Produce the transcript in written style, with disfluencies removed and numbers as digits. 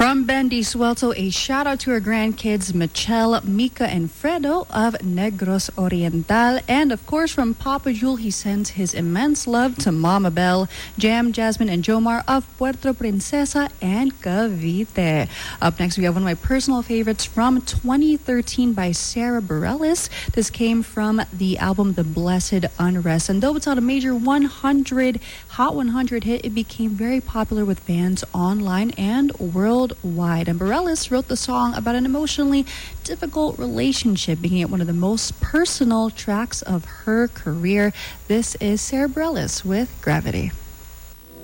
From Bendy Suelto, a shout out to her grandkids, Michelle, Mika, and Fredo of Negros Oriental. And of course, from Papa Jule, he sends his immense love to Mama Belle, Jam, Jasmine, and Jomar of Puerto Princesa and Cavite. Up next, we have one of my personal favorites from 2013 by Sarah Bareilles. This came from the album The Blessed Unrest. And though it's not a major Hot 100 hit, it became very popular with fans online and worldwide. And Bareilles wrote the song about an emotionally difficult relationship, making it one of the most personal tracks of her career. This is Sarah Bareilles with Gravity.